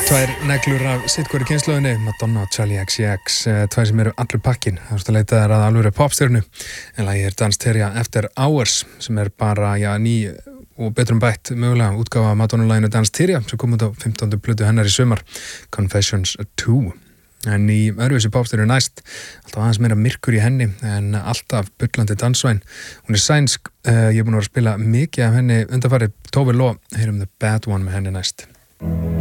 Tvær neglur af sitt hverju kynslóðinni, Madonna og Charli XCX, tvær sem eru allur pakkin. Það er að leita þær að alvöru popstjörnu, en lagið Danceteria After Hours, sem bara ný og betrum bætt mögulega útgáfa Madonna-laginu Danceteria, sem kom út á 15. plötu hennar í sumar, Confessions 2. En í öðruvísi popstjörnu næst, alltaf aðeins meira myrkur í henni, en alltaf bullandi dansvæn. Hún sænsk, ég búin að vera að spila mikið af henni undanfarið, Tove Lo, heyrum The Bad One með henni næst.